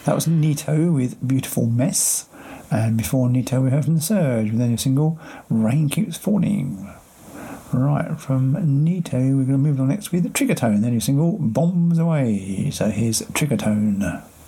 That was Nito with Beautiful Mess. And before Nito, we heard from The Surge with their new single, Rain Keeps Falling. Right, from Nito, we're going to move on next with Triggertone, their new single, Bombs Away. So here's Triggertone.